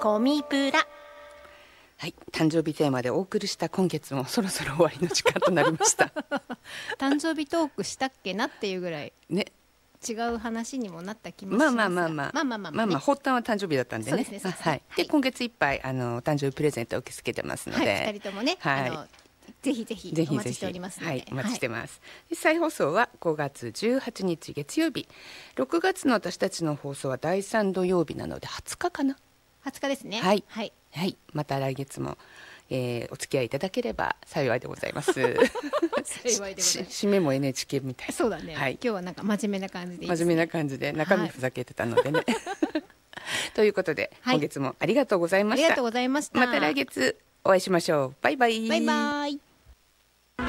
コミプラ。 はい、誕生日テーマでお送りした今月もそろそろ終わりの時間となりました誕生日トークしたっけなっていうぐらいね、 違う話にもなった気もしますが、 発端は誕生日だったんでね。 そうですね。 はい。で、今月いっぱいお誕生日プレゼントを受け付けてますので、 2人ともね、ぜひぜひお待ちしておりますので、 はい、お待ちしてます。で、再放送は5月18日月曜日、6月の私たちの放送は第3土曜日なので20日かな。 20日ですね。 はい、また来月も、お付き合いいただければ幸いでございます。幸いでございます。締めも NHK みたいな。 そうだね。今日はなんか真面目な感じでいいですね。 真面目な感じで中身ふざけてたのでね。ということで、今月もありがとうございました。 ありがとうございました。 また来月お会いしましょう。バイバイ。 バイバイ。